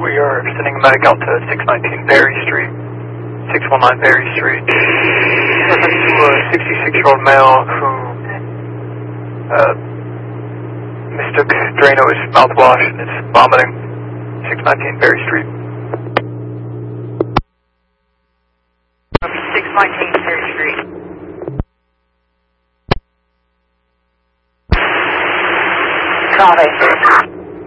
We are sending a medic out to 619 Berry Street, 619 Berry Street. Reference to a 66-year-old male who mistook Drano as mouthwash and is vomiting. 619 Berry Street. 619 Berry Street. Copy.